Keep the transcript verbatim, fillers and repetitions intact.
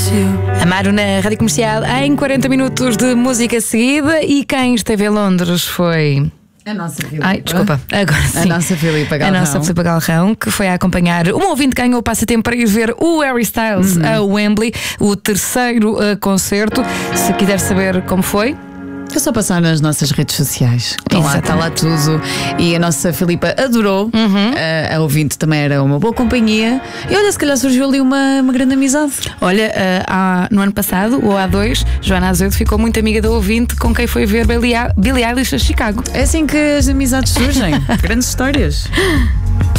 Amaro na Rádio Comercial em quarenta minutos de música seguida. E quem esteve em Londres foi... A nossa Filipa. Ai, desculpa, agora sim. A nossa Filipa Galrão. A nossa Filipa Galrão, que foi a acompanhar. Uma ouvinte ganhou o passatempo para ir ver o Harry Styles uhum. a Wembley, o terceiro uh, concerto. Se quiser saber como foi, é só passar nas nossas redes sociais. Está lá, está lá tudo. E a nossa Filipa adorou. Uhum. A, a ouvinte também era uma boa companhia. E olha, se calhar surgiu ali uma, uma grande amizade. Olha, uh, há, no ano passado, ou há dois, Joana Azevedo ficou muito amiga da ouvinte com quem foi ver Billie Eilish a Chicago. É assim que as amizades surgem. Grandes histórias.